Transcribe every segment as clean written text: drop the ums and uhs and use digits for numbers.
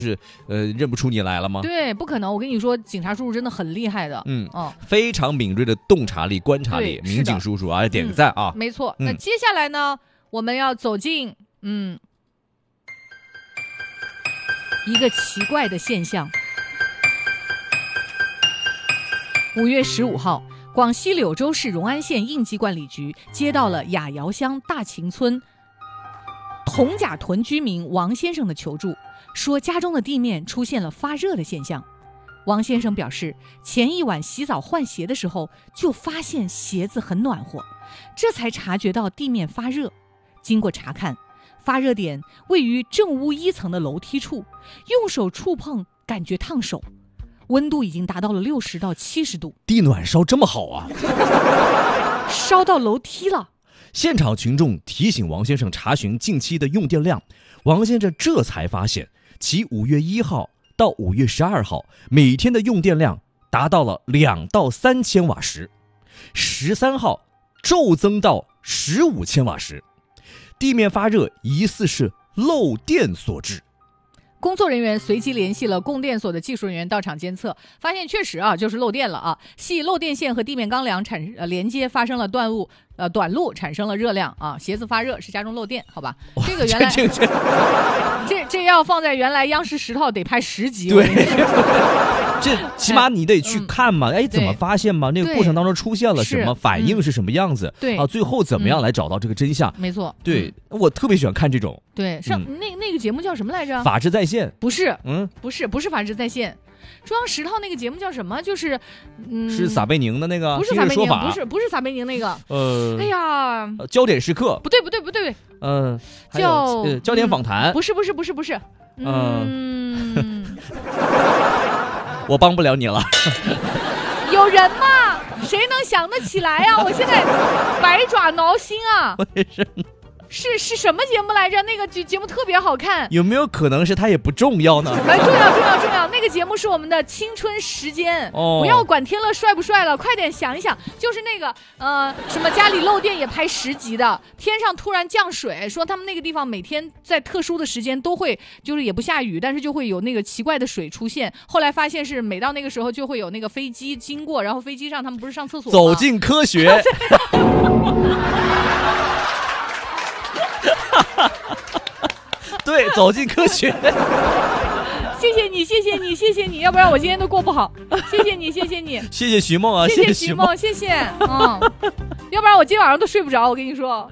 认不出你来了吗？ 对，不可能。我跟你说，警察叔叔真的很厉害的， 非常敏锐的洞察力、观察力，民警叔叔啊，点个赞啊！ 没错。那接下来呢，我们要走进一个奇怪的现象。5月15号，广西柳州市荣安县应急管理局接到了雅窑乡大秦村佟甲屯居民王先生的求助，说家中的地面出现了发热的现象。王先生表示，前一晚洗澡换鞋的时候就发现鞋子很暖和，这才察觉到地面发热。经过查看，发热点位于正屋1层的楼梯处，用手触碰感觉烫手，温度已经达到了60到70度， 地暖烧这么好啊！ 烧到楼梯了。 现场群众提醒王先生查询近期的用电量，王先生这才发现其5月1号到5月12号每天的用电量达到了2到3千瓦时，13号骤增到15千瓦时，地面发热疑似是漏电所致。 工作人员随即联系了供电所的技术人员到场监测，发现确实就是漏电了啊！系漏电线和地面钢梁连接发生了短路，产生了热量啊！鞋子发热是家中漏电，好吧？这个原来这要放在原来央视10套得拍10集。 对，这起码你得去看嘛，怎么发现嘛？那个过程当中出现了什么，反应是什么样子？对啊，最后怎么样来找到这个真相？ 没错， 对，我特别喜欢看这种。 对，那个节目叫什么来着？ 法治在线？ 不是，不是法治在线。中央10套那个节目叫什么？就是是撒贝宁的那个？ 不是撒贝宁，不是撒贝宁那个。哎呀， 焦点时刻？ 不对， 叫焦点访谈？ 不是。 我帮不了你了。 有人吗？谁能想得起来啊？我现在百爪挠心啊！是什么节目来着？那个节目特别好看。有没有可能是它也不重要呢？ 重要！那个节目是我们的青春时间。不要管天乐帅不帅了，快点想一想，就是那个什么家里漏电也拍10集的，天上突然降水，说他们那个地方每天在特殊的时间都会，就是也不下雨，但是就会有那个奇怪的水出现。后来发现是每到那个时候就会有那个飞机经过，然后飞机上他们不是上厕所吗？ 走进科学。对，走进科学。 谢谢你，要不然我今天都过不好。谢谢你， 谢谢徐梦啊， 谢谢徐梦，谢谢。要不然我今天晚上都睡不着，我跟你说。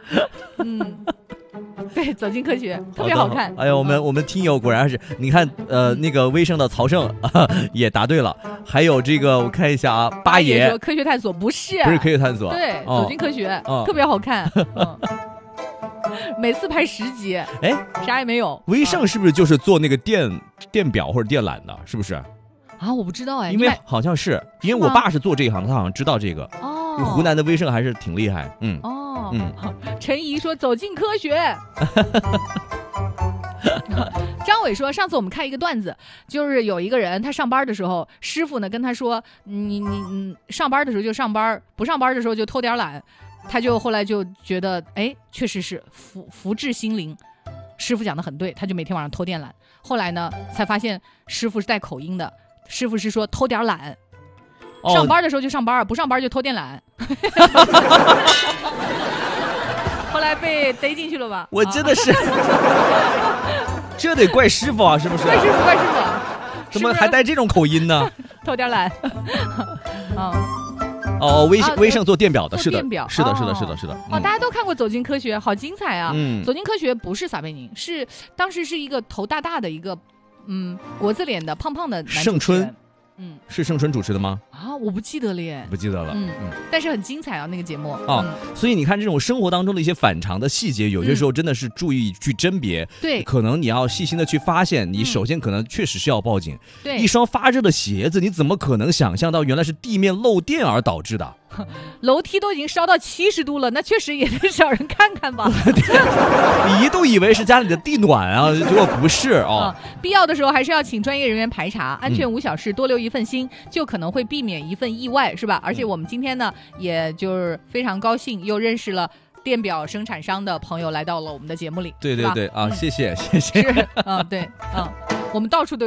对，走进科学特别好看。 哎呀，我们听友果然是，你看那个威盛的曹胜也答对了，还有这个我看一下啊，八爷说科学探索不是科学探索， 对，走进科学特别好看。每次拍10集，啥也没有。 威盛是不是就是做那个电表或者电缆的？是不是？ 啊，我不知道因为好像是，因为我爸是做这一行，他好像知道这个。湖南的威盛还是挺厉害。 陈怡说走进科学。张伟说，上次我们看一个段子，就是有一个人他上班的时候，师傅呢跟他说，你上班的时候就上班，不上班的时候就偷点懒。他就后来就觉得，确实是福至心灵，师傅讲的很对，他就每天晚上偷电缆。后来呢，才发现师傅是带口音的，师傅是说偷点懒，上班的时候就上班，不上班就偷电缆。后来被逮进去了吧？ 我真的是，这得怪师傅啊，是不是？ 怪师傅， 怎么还带这种口音呢？ 偷点懒。 威盛做电表的，是的，是的。 大家都看过《走进科学》，好精彩啊！走进科学不是撒贝宁，是当时是一个头大大的一个，国字脸的胖胖的男主持人。 盛春，是盛春主持的吗？ 我不记得了耶， 不记得了。 但是很精彩啊，那个节目。 所以你看这种生活当中的一些反常的细节，有些时候真的是注意去甄别。 对， 可能你要细心的去发现。你首先可能确实是要报警。 对， 一双发热的鞋子，你怎么可能想象到原来是地面漏电而导致的？ 楼梯都已经烧到70度了，那确实也得找人看看吧。 你一度以为是家里的地暖啊，结果不是必要的时候还是要请专业人员排查，安全无小事，多留一份心，就可能会避免一份意外，是吧？而且我们今天呢，也就是非常高兴又认识了电表生产商的朋友来到了我们的节目里。 对谢谢。 是对。 我们到处都有